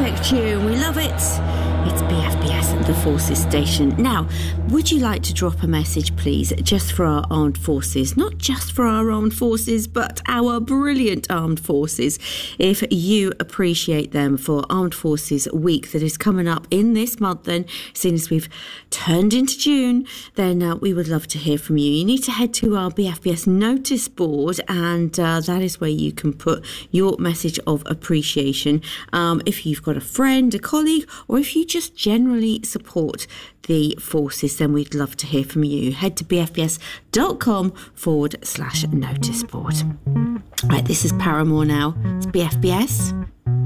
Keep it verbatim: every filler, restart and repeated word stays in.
perfect tune. We love it. It's B F B S, the Forces Station. Now, would you like to drop a message, please, just for our armed forces? Not just for our armed forces, but our brilliant armed forces. If you appreciate them for Armed Forces Week that is coming up in this month, then, seeing as we've turned into June, then uh, we would love to hear from you. You need to head to our B F B S notice board, and uh, that is where you can put your message of appreciation. Um, if you've got a friend, a colleague, or if you just generally support the forces, then we'd love to hear from you. Head to bfbs.com forward slash notice board. Right, this is Paramore now. It's B F B S.